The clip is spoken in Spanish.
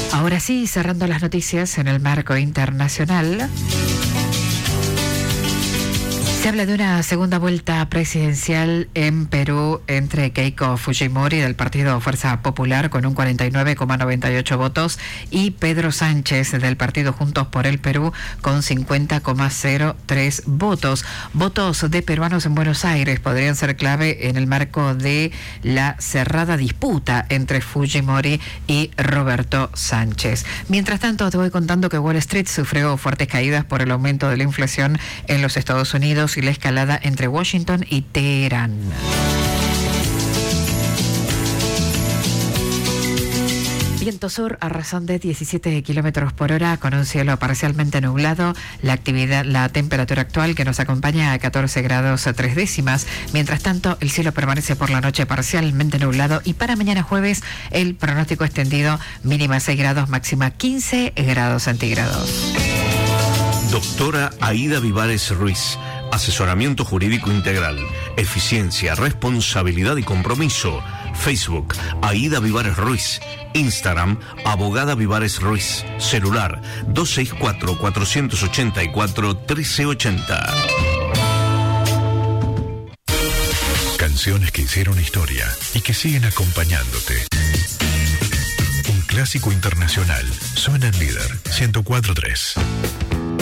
Ahora sí, cerrando las noticias en el marco internacional. Se habla de una segunda vuelta presidencial en Perú entre Keiko Fujimori del partido Fuerza Popular con un 49,98 votos y Pedro Sánchez del partido Juntos por el Perú con 50,03 votos. Votos de peruanos en Buenos Aires podrían ser clave en el marco de la cerrada disputa entre Fujimori y Roberto Sánchez. Mientras tanto, te voy contando que Wall Street sufrió fuertes caídas por el aumento de la inflación en los Estados Unidos y la escalada entre Washington y Teherán. Viento sur a razón de 17 kilómetros por hora con un cielo parcialmente nublado. La temperatura actual que nos acompaña a 14 grados 3 décimas. Mientras tanto, el cielo permanece por la noche parcialmente nublado y para mañana jueves el pronóstico extendido mínima 6 grados, máxima 15 grados centígrados. Doctora Aida Vivares Ruiz. Asesoramiento jurídico integral, eficiencia, responsabilidad y compromiso. Facebook, Aida Vivares Ruiz. Instagram, Abogada Vivares Ruiz. Celular, 264-484-1380. Canciones que hicieron historia y que siguen acompañándote. Un clásico internacional. Suena en Líder 104.3.